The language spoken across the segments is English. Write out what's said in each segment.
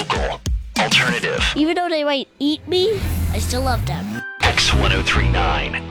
Local. Alternative. Even though they might eat me, I still love them. X1039.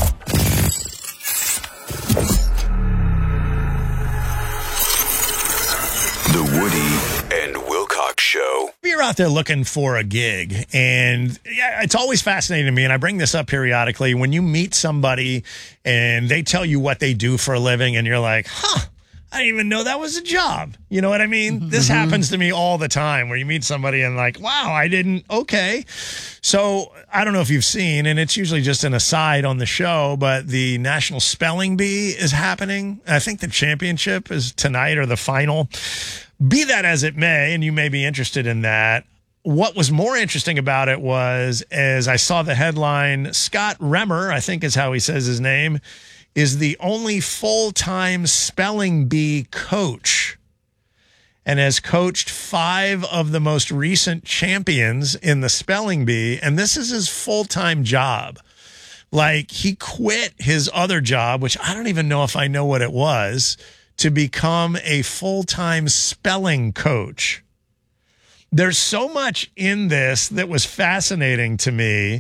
The Woody and Wilcox Show. If you're out there looking for a gig, and yeah, it's always fascinating to me, and I bring this up periodically, when you meet somebody and they tell you what they do for a living, and you're like, I didn't even know that was a job. You know what I mean? This happens to me all the time, where you meet somebody and like, wow, I didn't, okay. So I don't know if you've seen, and it's usually just an aside on the show, but the National Spelling Bee is happening. I think the championship is tonight, or the final. Be that as it may, and you may be interested in that. What was more interesting about it was, as I saw the headline, Scott Remmer, I think is how he says his name, is the only full-time spelling bee coach, and has coached 5 of the most recent champions in the spelling bee. And this is his full-time job. Like, he quit his other job, which I don't even know if I know what it was, to become a full-time spelling coach. There's so much in this that was fascinating to me,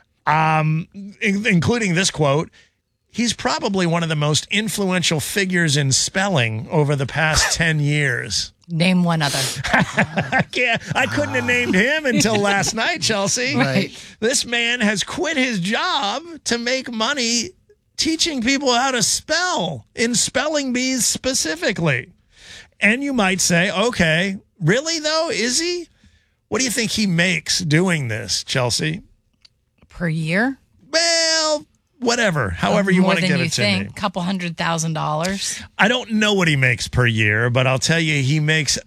including this quote. He's probably one of the most influential figures in spelling over the past 10 years. Name one other. I couldn't have named him until last night, Chelsea. Right. This man has quit his job to make money teaching people how to spell, in spelling bees specifically. And you might say, okay, really though? Is he? What do you think he makes doing this, Chelsea? Per year? Well, whatever. However you want to give it to me. Couple $100,000. I don't know what he makes per year, but I'll tell you, he makes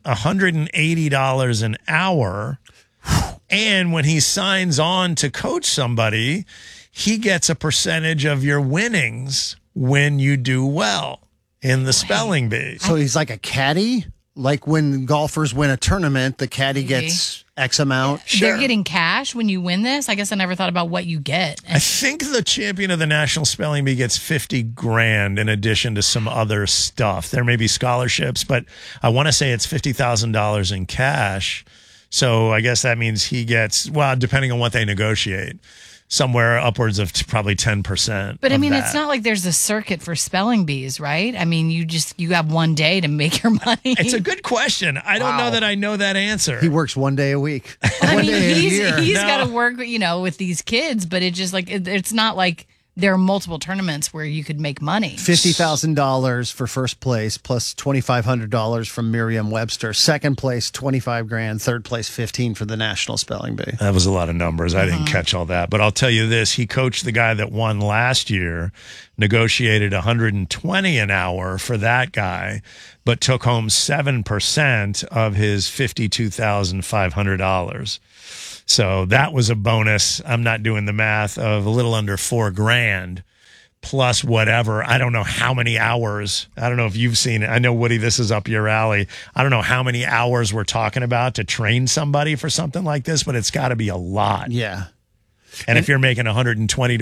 $180 an hour. And when he signs on to coach somebody, he gets a percentage of your winnings when you do well in the spelling bee. So he's like a caddy? Like when golfers win a tournament, the caddy gets X amount? They're getting cash when you win this? I guess I never thought about what you get. I think the champion of the National Spelling Bee gets $50,000 in addition to some other stuff. There may be scholarships, but I want to say it's $50,000 in cash. So I guess that means he gets, well, depending on what they negotiate, somewhere upwards of probably 10%. But I mean, it's not like there's a circuit for spelling bees, right? I mean, you have one day to make your money. It's a good question. I don't know that I know that answer. He works one day a week. I One mean, day a year. he's got to work, with these kids, but it just like, it's not like there are multiple tournaments where you could make money. $50,000 for first place, plus $2,500 from Merriam-Webster. Second place, $25,000. Third place, $15,000 for the National Spelling Bee. That was a lot of numbers. I didn't catch all that, but I'll tell you this: he coached the guy that won last year, negotiated $120 an hour for that guy, but took home 7% of his $52,500. So that was a bonus. I'm not doing the math, of a little under $4,000 plus whatever. I don't know how many hours. I don't know if you've seen it. I know, Woody, this is up your alley. I don't know how many hours we're talking about to train somebody for something like this, but it's got to be a lot. Yeah. And if you're making $120 to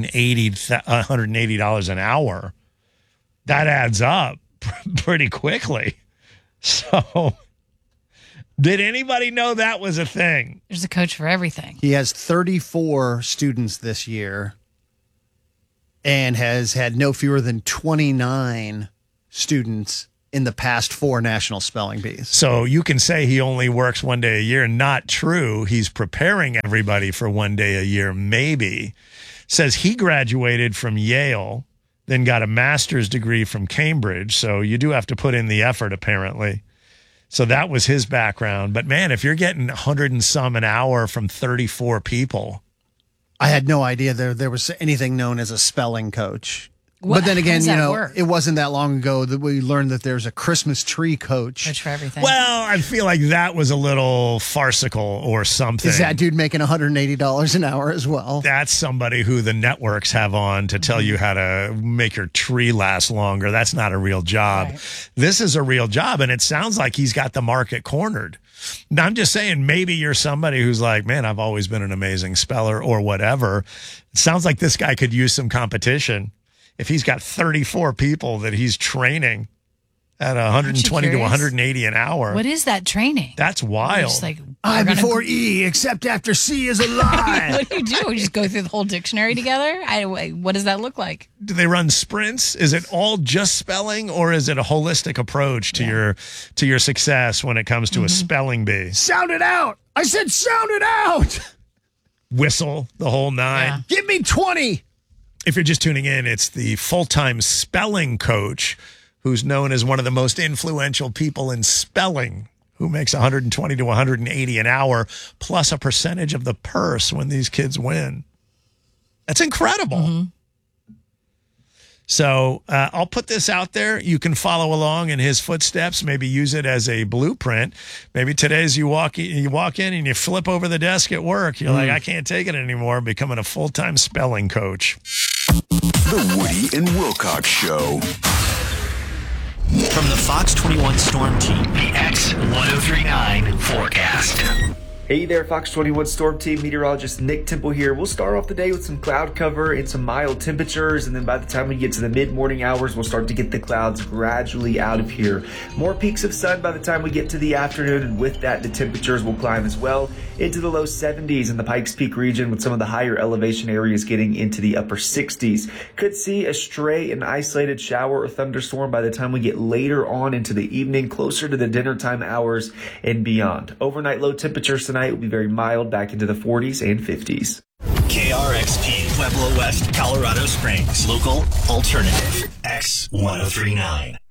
$180 an hour, that adds up pretty quickly. So did anybody know that was a thing? There's a coach for everything. He has 34 students this year and has had no fewer than 29 students in the past 4 National Spelling Bees. So you can say he only works one day a year. Not true. He's preparing everybody for one day a year, maybe. Says he graduated from Yale, then got a master's degree from Cambridge. So you do have to put in the effort, apparently. So that was his background. But man, if you're getting 100 and some an hour from 34 people. I had no idea there was anything known as a spelling coach. But then again, it wasn't that long ago that we learned that there's a Christmas tree coach. Coach for everything. Well, I feel like that was a little farcical or something. Is that dude making $180 an hour as well? That's somebody who the networks have on to tell you how to make your tree last longer. That's not a real job. Right. This is a real job, and it sounds like he's got the market cornered. Now, I'm just saying, maybe you're somebody who's like, man, I've always been an amazing speller or whatever. It sounds like this guy could use some competition. If he's got 34 people that he's training, at 120 to curious? 180 an hour. What is that training? That's You're wild. just like, I we're gonna- before E, except after C is a lie. What do you do? We just go through the whole dictionary together? What does that look like? Do they run sprints? Is it all just spelling, or is it a holistic approach to your success when it comes to a spelling bee? Sound it out. I said sound it out. Whistle the whole nine. Yeah. Give me 20. If you're just tuning in, it's the full-time spelling coach who's known as one of the most influential people in spelling, who makes 120 to 180 an hour, plus a percentage of the purse when these kids win. That's incredible. So I'll put this out there. You can follow along in his footsteps, maybe use it as a blueprint. Maybe today's you walk in and you flip over the desk at work. You're like, I can't take it anymore, becoming a full-time spelling coach. The Woody and Wilcox Show. From the Fox 21 Storm Team, the X1039 forecast. Hey there, Fox 21 Storm Team meteorologist Nick Temple here. We'll start off the day with some cloud cover and some mild temperatures, and then by the time we get to the mid-morning hours, we'll start to get the clouds gradually out of here. More peaks of sun by the time we get to the afternoon, and with that, the temperatures will climb as well into the low 70s in the Pikes Peak region, with some of the higher elevation areas getting into the upper 60s. Could see a stray and isolated shower or thunderstorm by the time we get later on into the evening, closer to the dinner time hours and beyond. Overnight low temperatures tonight will be very mild, back into the 40s and 50s. KRXP Pueblo West, Colorado Springs. Local alternative. X1039.